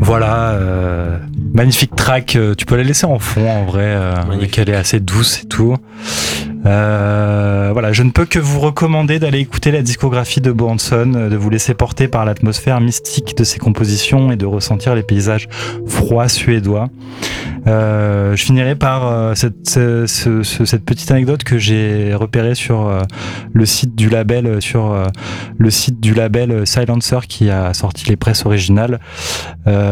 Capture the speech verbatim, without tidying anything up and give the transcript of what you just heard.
Voilà, euh, magnifique track, euh, tu peux la laisser en fond en vrai, euh, vu qu'elle est assez douce et tout. Euh, voilà, je ne peux que vous recommander d'aller écouter la discographie de Bo Hansson, de vous laisser porter par l'atmosphère mystique de ses compositions et de ressentir les paysages froids suédois. Euh, je finirai par euh, cette, ce, ce, cette petite anecdote que j'ai repérée sur euh, le site du label, sur euh, le site du label Silencer qui a sorti les presses originales. Euh,